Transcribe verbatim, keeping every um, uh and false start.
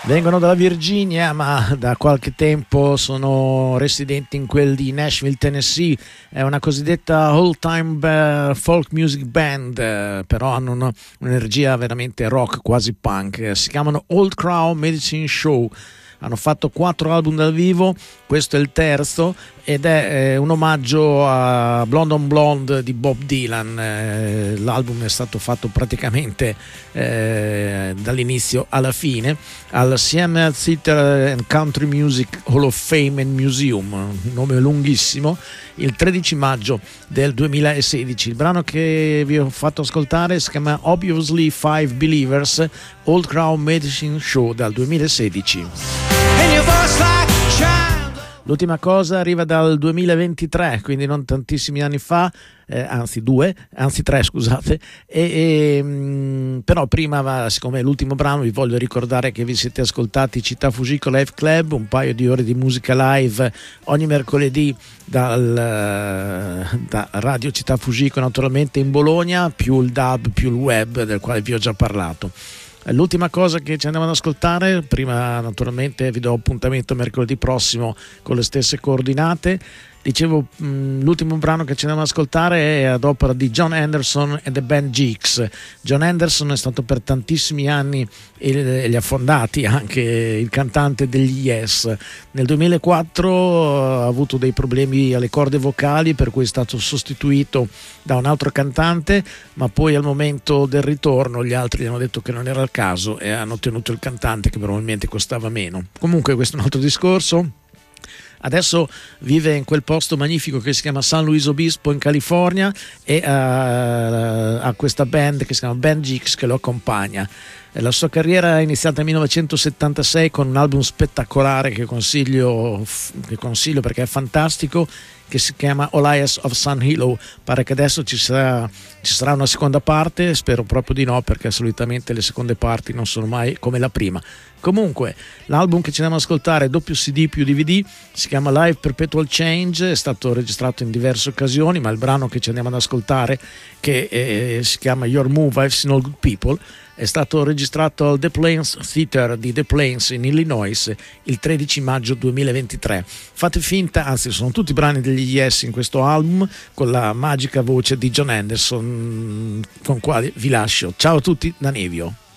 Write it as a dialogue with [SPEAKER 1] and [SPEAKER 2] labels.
[SPEAKER 1] Vengono dalla Virginia, ma da qualche tempo sono residenti in quel di Nashville, Tennessee. È una cosiddetta old-time folk music band, eh, però hanno una, un'energia veramente rock, quasi punk. Si chiamano Old Crow Medicine Show. Hanno fatto quattro album dal vivo, questo è il terzo ed è eh, un omaggio a Blonde on Blonde di Bob Dylan. Eh, l'album è stato fatto praticamente eh, dall'inizio alla fine al Siena Theatre and Country Music Hall of Fame and Museum, un nome lunghissimo, il tredici maggio del duemilasedici. Il brano che vi ho fatto ascoltare si chiama Obviously Five Believers, Old Crow Medicine Show dal duemilasedici. L'ultima cosa arriva dal duemilaventitré, quindi non tantissimi anni fa, eh, anzi due, anzi tre scusate, e, e, mh, però prima, siccome è l'ultimo brano, vi voglio ricordare che vi siete ascoltati Città Fujiko Live Club, un paio di ore di musica live ogni mercoledì dal, da Radio Città Fujiko naturalmente in Bologna, più il D A B, più il web del quale vi ho già parlato. L'ultima cosa che ci andiamo ad ascoltare, prima naturalmente vi do appuntamento mercoledì prossimo con le stesse coordinate. Dicevo, mh, l'ultimo brano che ci andiamo ad ascoltare è ad opera di John Anderson e The Band Geeks. John Anderson è stato per tantissimi anni e li ha fondati anche il cantante degli Yes. Nel duemilaquattro ha avuto dei problemi alle corde vocali, per cui è stato sostituito da un altro cantante, ma poi al momento del ritorno gli altri gli hanno detto che non era il caso e hanno tenuto il cantante che probabilmente costava meno. Comunque questo è un altro discorso. Adesso vive in quel posto magnifico che si chiama San Luis Obispo in California e uh, ha questa band che si chiama Band Geeks che lo accompagna. La sua carriera è iniziata nel millenovecentosettantasei con un album spettacolare che consiglio, che consiglio perché è fantastico, che si chiama Olias of Sun Hilo. Pare che adesso ci sarà, ci sarà una seconda parte, spero proprio di no, perché solitamente le seconde parti non sono mai come la prima. Comunque l'album che ci andiamo ad ascoltare, doppio C D più D V D, si chiama Live Perpetual Change, è stato registrato in diverse occasioni, ma il brano che ci andiamo ad ascoltare, che eh, si chiama Your Move I've Seen All Good People, è stato registrato al The Plains Theatre di The Plains in Illinois il tredici maggio duemilaventitré. Fate finta, anzi sono tutti brani degli Yes in questo album, con la magica voce di John Anderson, con quale vi lascio. Ciao a tutti da Nevio.